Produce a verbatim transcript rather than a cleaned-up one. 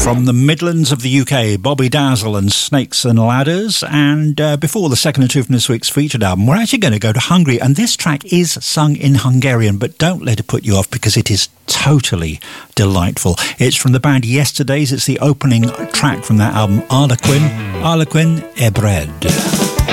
From the Midlands of the U K, Bobby Dazzle and Snakes and Ladders. And uh, before the second and two from this week's featured album, we're actually going to go to Hungary. And this track is sung in Hungarian, but don't let it put you off because it is totally delightful. It's from the band Yesterdays. It's the opening track from that album, Arlequin, Arlequin Ebred.